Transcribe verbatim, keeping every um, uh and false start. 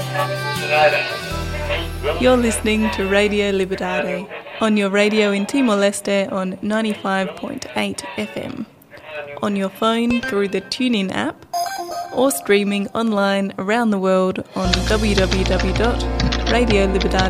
You're listening to Radio Libertad on your radio in Timor-Leste on ninety-five point eight F M, on your phone through the TuneIn app, or streaming online around the world on w w w dot radio libertad